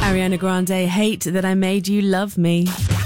Ariana Grande, Hate That I Made You Love Me.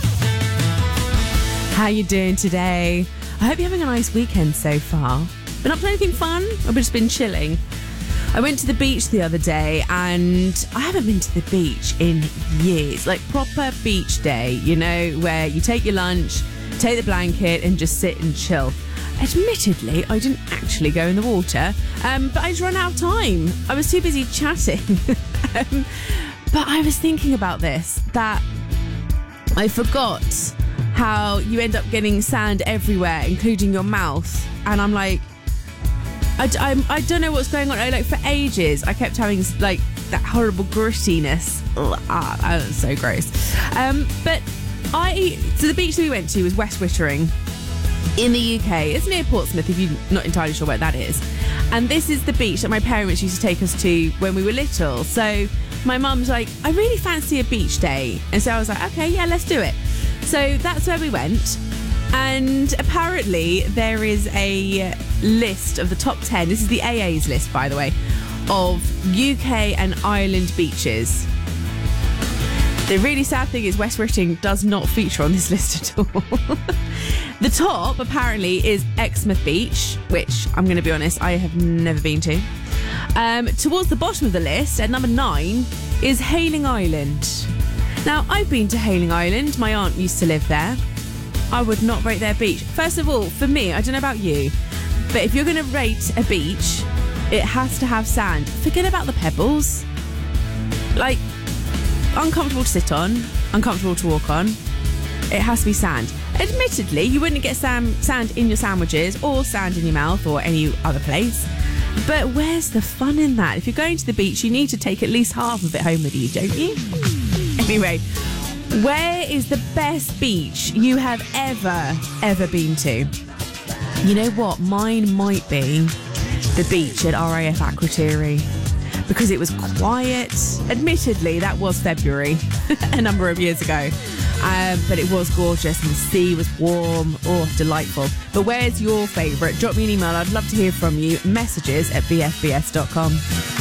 How you doing today? I hope you're having a nice weekend so far. Been up to anything fun? Or just been chilling? I went to the beach the other day and I haven't been to the beach in years. Like proper beach day, you know, where you take your lunch, take the blanket and just sit and chill. Admittedly, I didn't actually go in the water, but I just ran out of time. I was too busy chatting. But I was thinking about this, that I forgot how you end up getting sand everywhere, including your mouth. And I'm like, I don't know what's going on. Like for ages, I kept having like that horrible grittiness. That was so gross. So the beach that we went to was West Wittering in the UK. It's near Portsmouth, if you're not entirely sure where that is. And this is the beach that my parents used to take us to when we were little. So my mum's like, I really fancy a beach day. And so I was like, okay, yeah, let's do it. So that's where we went. And apparently there is a list of the top 10. This is the AA's list, by the way, of UK and Ireland beaches. The really sad thing is West Wittering does not feature on this list at all. The top, apparently, is Exmouth Beach, which, I'm going to be honest, I have never been to. Towards the bottom of the list, at number 9, is Hayling Island. Now, I've been to Hayling Island. My aunt used to live there. I would not rate their beach. First of all, for me, I don't know about you, but if you're going to rate a beach, it has to have sand. Forget about the pebbles. Like, uncomfortable to sit on, uncomfortable to walk on. It has to be sand. Admittedly, you wouldn't get sand in your sandwiches or sand in your mouth or any other place. But where's the fun in that? If you're going to the beach, you need to take at least half of it home with you, don't you? Anyway, where is the best beach you have ever been to? You know what? Mine might be the beach at RAF Akrotiri, because it was quiet. Admittedly, that was February a number of years ago. But it was gorgeous and the sea was warm. Oh, delightful. But where's your favourite? Drop me an email. I'd love to hear from you. Messages@bfbs.com.